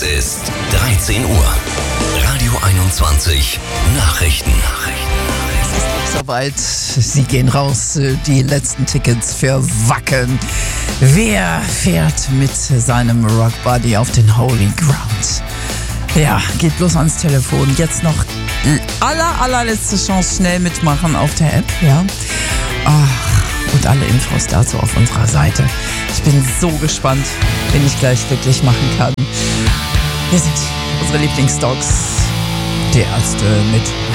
ist 13 Uhr. Radio 21 Nachrichten. Es ist soweit. Sie gehen raus. Die letzten Tickets für Wacken. Wer fährt mit seinem Rockbuddy auf den Holy Ground? Ja, geht bloß ans Telefon. Jetzt noch allerletzte Chance, schnell mitmachen auf der App. Ja. Und alle Infos dazu auf unserer Seite. Ich bin so gespannt, wen ich gleich wirklich machen kann. Hier sind unsere Lieblingsdogs, die Ärzte mit